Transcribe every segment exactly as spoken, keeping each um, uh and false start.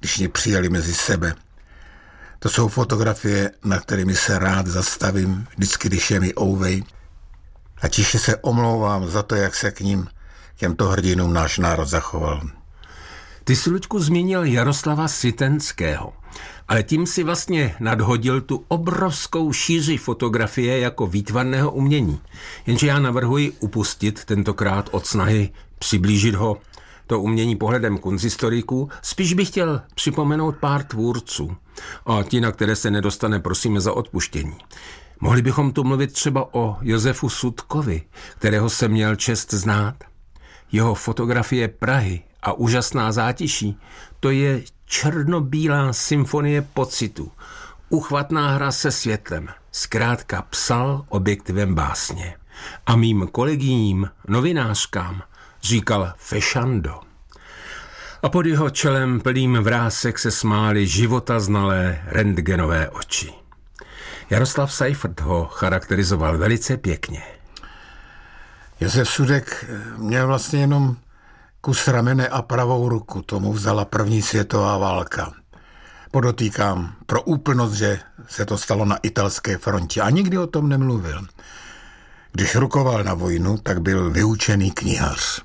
když mě přijali mezi sebe. To jsou fotografie, na kterými se rád zastavím, vždycky, když je mi ouvej. A tiše se omlouvám za to, jak se k ním, k těmto hrdinům náš národ zachoval. Ty jsi, Luďku, zmínil Jaroslava Sitenského, ale tím si vlastně nadhodil tu obrovskou šíři fotografie jako výtvarného umění. Jenže já navrhuji upustit tentokrát od snahy přiblížit ho to umění pohledem kunsthistoriků. Spíš bych chtěl připomenout pár tvůrců. A ti, na které se nedostane, prosíme za odpuštění. Mohli bychom tu mluvit třeba o Josefu Sutkovi, kterého jsem měl čest znát. Jeho fotografie Prahy a úžasná zátiší, to je černobílá symfonie pocitu, uchvatná hra se světlem, zkrátka psal objektivem básně. A mým kolegyním, novinářkám, říkal fešando. A pod jeho čelem plným vrásek se smály života znalé rentgenové oči. Jaroslav Seifert ho charakterizoval velice pěkně. Josef Sudek měl vlastně jenom kus ramene a pravou ruku, tomu vzala první světová válka. Podotýkám pro úplnost, že se to stalo na italské frontě a nikdy o tom nemluvil. Když rukoval na vojnu, tak byl vyučený knihař.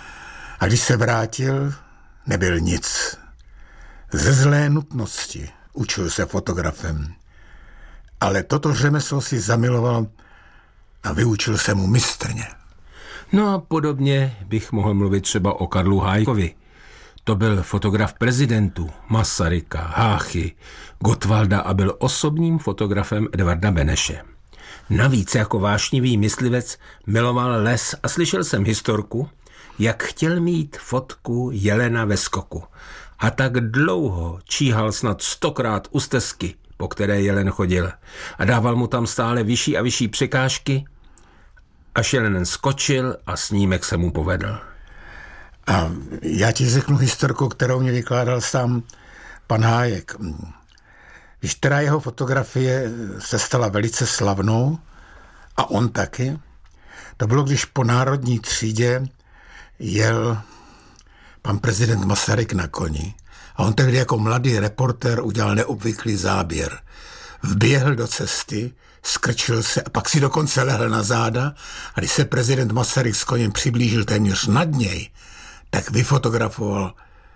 A když se vrátil, nebyl nic. Ze zlé nutnosti učil se fotografem. Ale toto řemeslo si zamiloval a vyučil se mu mistrně. No a podobně bych mohl mluvit třeba o Karlu Hájkovi. To byl fotograf prezidentů Masaryka, Háchy, Gottwalda a byl osobním fotografem Edvarda Beneše. Navíc jako vášnivý myslivec miloval les a slyšel jsem historku, jak chtěl mít fotku jelena ve skoku. A tak dlouho číhal snad stokrát u stezky, po které jelen chodil. A dával mu tam stále vyšší a vyšší překážky, až jelen skočil a snímek se mu povedl. A já ti řeknu historku, kterou mě vykládal sám pan Hájek. Víš, která jeho fotografie se stala velice slavnou a on taky. To bylo, když po národní třídě jel pan prezident Masaryk na koni a on tehdy jako mladý reportér udělal neobvyklý záběr. Vběhl do cesty, skrčil se a pak si dokonce lehl na záda a když se prezident Masaryk s koněm přiblížil téměř nad něj, tak vyfotografoval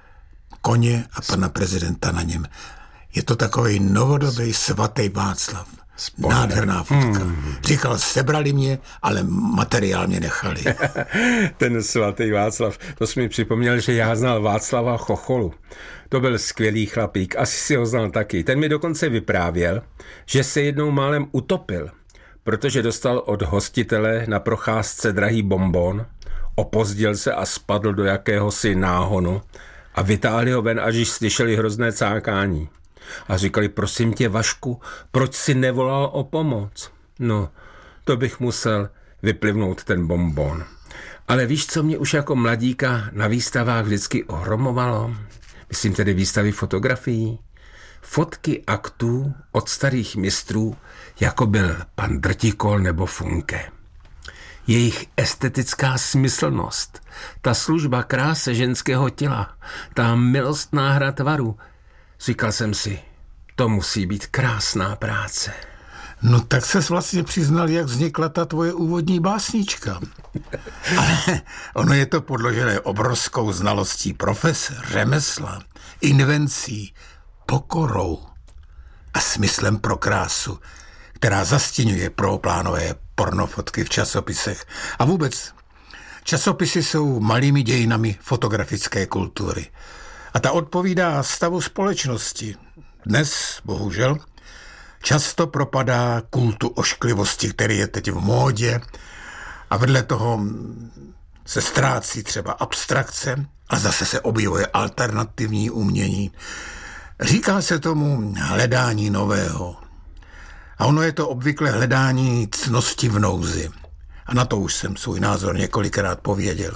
koně a pana prezidenta na něm. Je to takovej novodobý svatý Václav. Spodne. Nádherná fotka. Hmm. Říkal, sebrali mě, ale materiál mě nechali. Ten svatý Václav, to jsi mi připomněl, že já znal Václava Chocholu. To byl skvělý chlapík, asi si ho znal taky. Ten mi dokonce vyprávěl, že se jednou málem utopil, protože dostal od hostitele na procházce drahý bonbon, opozdil se a spadl do jakéhosi náhonu a vytáhli ho ven, až již slyšeli hrozné cákání. A říkali, prosím tě, Vašku, proč si nevolal o pomoc? No, to bych musel vyplivnout ten bonbon. Ale víš, co mě už jako mladíka na výstavách vždycky ohromovalo? Myslím tedy výstavy fotografií. Fotky aktů od starých mistrů, jako byl pan Drtikol nebo Funke. Jejich estetická smyslnost, ta služba kráse ženského těla, ta milostná hra tvaru. Říkal jsem si, to musí být krásná práce. No tak ses vlastně přiznal, jak vznikla ta tvoje úvodní básnička. Ale ono je to podložené obrovskou znalostí profese, řemesla, invencí, pokorou a smyslem pro krásu, která zastěňuje prvoplánové pornofotky v časopisech. A vůbec, časopisy jsou malými dějinami fotografické kultury. A ta odpovídá stavu společnosti. Dnes, bohužel, často propadá kultu ošklivosti, který je teď v módě a vedle toho se ztrácí třeba abstrakce a zase se objevuje alternativní umění. Říká se tomu hledání nového. A ono je to obvykle hledání ctnosti v nouzi. A na to už jsem svůj názor několikrát pověděl.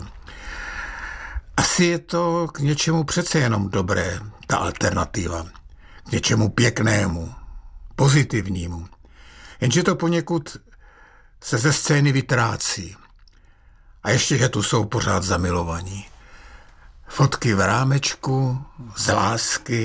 Asi je to k něčemu přece jenom dobré, ta alternativa. K něčemu pěknému, pozitivnímu. Jenže to poněkud se ze scény vytrácí. A ještě, že tu jsou pořád zamilovaní. Fotky v rámečku, z lásky,